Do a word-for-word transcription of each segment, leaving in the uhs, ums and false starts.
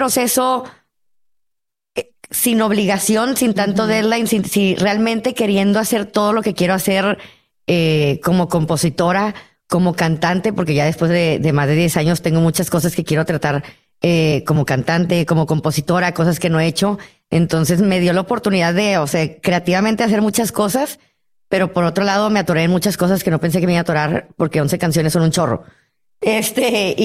proceso eh, sin obligación, sin tanto uh-huh. deadline, sin, sin realmente queriendo hacer todo lo que quiero hacer eh, como compositora, como cantante, porque ya después de, de más de diez años tengo muchas cosas que quiero tratar eh, como cantante, como compositora, cosas que no he hecho. Entonces me dio la oportunidad de, o sea, creativamente hacer muchas cosas, pero por otro lado me atoré en muchas cosas que no pensé que me iba a atorar porque once canciones son un chorro. Este,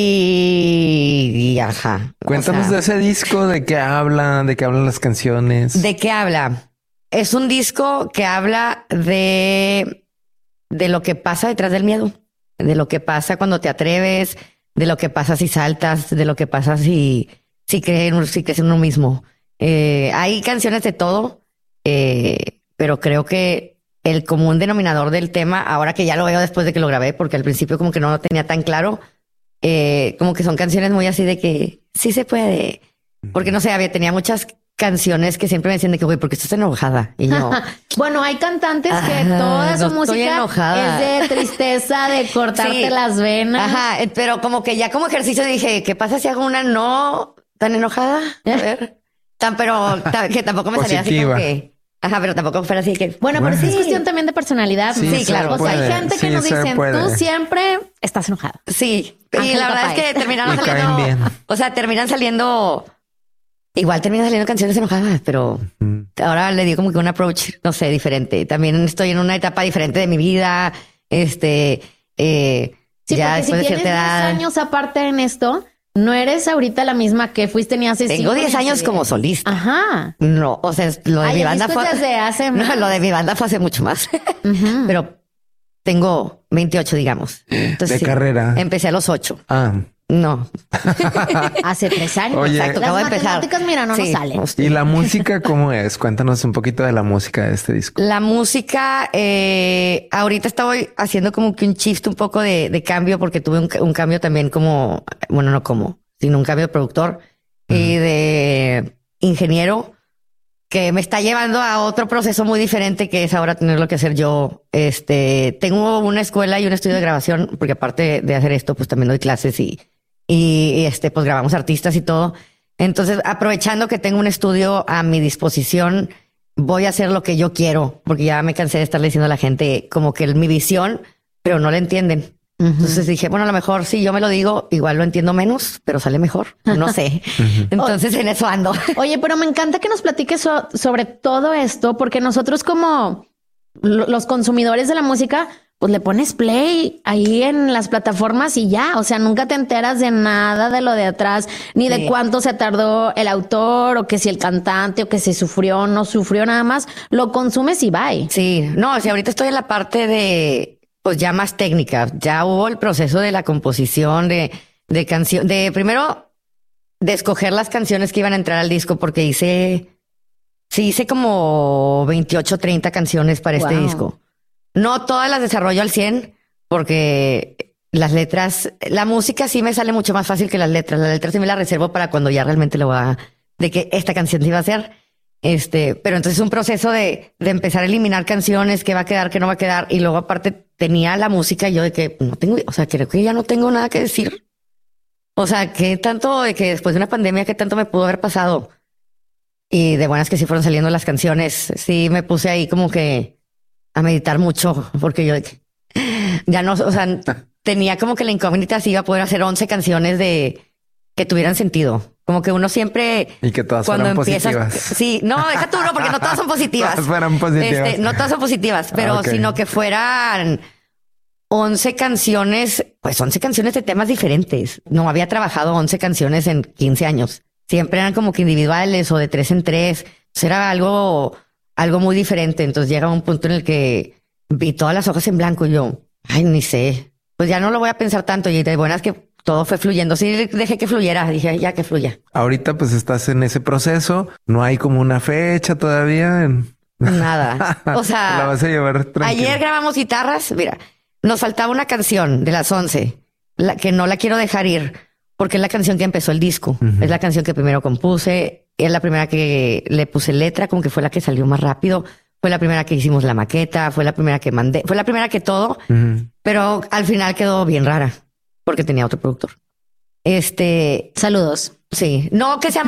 y, y ajá. Cuéntanos o sea, de ese disco, de qué habla, de qué hablan las canciones. ¿De qué habla? Es un disco que habla de, de lo que pasa detrás del miedo, de lo que pasa cuando te atreves, de lo que pasa si saltas, de lo que pasa si, si crees, si crees en uno mismo. Eh, hay canciones de todo, eh, pero creo que el común denominador del tema, ahora que ya lo veo después de que lo grabé, porque al principio como que no lo tenía tan claro, eh, como que son canciones muy así de que sí se puede. Porque no sé, había, tenía muchas canciones que siempre me decían de que, güey, ¿por qué estás enojada? Y yo... Bueno, hay cantantes que ah, toda su no música es de tristeza, de cortarte sí. las venas. Ajá, pero como que ya como ejercicio dije, ¿qué pasa si hago una no tan enojada? A ver, tan, pero tan, que tampoco me salía así como que... Ajá, pero tampoco fuera así que... Bueno, bueno, pero sí es cuestión también de personalidad. Sí, sí claro. O sea, hay gente que sí, nos dicen, tú siempre estás enojada. Sí. Ángel y la verdad Papay. Es que terminaron saliendo... O sea, terminan saliendo... Igual terminan saliendo canciones enojadas, pero uh-huh. ahora le digo como que un approach, no sé, diferente. También estoy en una etapa diferente de mi vida. Este... Eh, sí, ya porque después si de cierta edad... diez años aparte en esto... No eres ahorita la misma que fuiste ni hace Tengo diez años como solista. Ajá. No, o sea, lo de Ay, mi banda fue... desde hace más. No, lo de mi banda fue hace mucho más. Uh-huh. Pero tengo veintiocho, digamos. Entonces, de sí, carrera. Empecé a los ocho. Ah. No. Hace tres años. Oye, exacto, acabo de empezar. Las matemáticas, mira, no sí, nos salen. ¿Y la música cómo es? Cuéntanos un poquito de la música de este disco. La música, eh, ahorita estoy haciendo como que un shift un poco de, de cambio porque tuve un, un cambio también como, bueno, no como, sino un cambio de productor uh-huh. y de ingeniero que me está llevando a otro proceso muy diferente que es ahora tenerlo que hacer yo. Este, tengo una escuela y un estudio de grabación porque aparte de hacer esto, pues también doy clases y Y este, pues grabamos artistas y todo. Entonces, aprovechando que tengo un estudio a mi disposición, voy a hacer lo que yo quiero, porque ya me cansé de estarle diciendo a la gente como que es mi visión, pero no la entienden. Uh-huh. Entonces dije, bueno, a lo mejor si yo me lo digo, igual lo entiendo menos, pero sale mejor. No sé. Uh-huh. Entonces en eso ando. Oye, pero me encanta que nos platiques so- sobre todo esto, porque nosotros como los consumidores de la música, pues le pones play ahí en las plataformas y ya, o sea, nunca te enteras de nada de lo de atrás, ni sí. de cuánto se tardó el autor, o que si el cantante, o que si sufrió o no sufrió, nada más lo consumes y bye. Sí, no, o sea, ahorita estoy en la parte de, pues ya más técnica, ya hubo el proceso de la composición, de, de canción, de primero, de escoger las canciones que iban a entrar al disco, porque hice, sí, hice como veintiocho, treinta canciones para wow. este disco. No todas las desarrollo al cien porque las letras, la música sí me sale mucho más fácil que las letras. Las letras sí me las reservo para cuando ya realmente lo voy a, de que esta canción sí va a ser. Este, pero entonces es un proceso de, de empezar a eliminar canciones, qué va a quedar, qué no va a quedar. Y luego aparte tenía la música y yo de que no tengo, o sea, creo que ya no tengo nada que decir. O sea, qué tanto de que después de una pandemia, qué tanto me pudo haber pasado. Y de buenas que sí fueron saliendo las canciones. Sí me puse ahí como que a meditar mucho, porque yo ya no, o sea, tenía como que la incógnita si iba a poder hacer once canciones de que tuvieran sentido. Como que uno siempre... Y que todas cuando fueran empiezas, positivas. Sí, no, deja tú, no, porque no todas son positivas. Todas fueran positivas. Este, no todas son positivas, pero okay. sino que fueran once canciones, pues once canciones de temas diferentes. No había trabajado once canciones en quince años. Siempre eran como que individuales o de tres en tres. Entonces era algo... algo muy diferente. Entonces llega un punto en el que vi todas las hojas en blanco y yo, ay, ni sé. Pues ya no lo voy a pensar tanto. Y de buenas que todo fue fluyendo. Sí, dejé que fluyera. Dije, ya que fluya. Ahorita pues estás en ese proceso. No hay como una fecha todavía. Nada. O sea, la vas a llevar tranquila. Ayer grabamos guitarras. Mira, nos faltaba una canción de las once, la que no la quiero dejar ir porque es la canción que empezó el disco. Uh-huh. Es la canción que primero compuse. Es la primera que le puse letra, como que fue la que salió más rápido. Fue la primera que hicimos la maqueta, fue la primera que mandé, fue la primera que todo, uh-huh. pero al final quedó bien rara porque tenía otro productor. Este, saludos. Sí, no que sea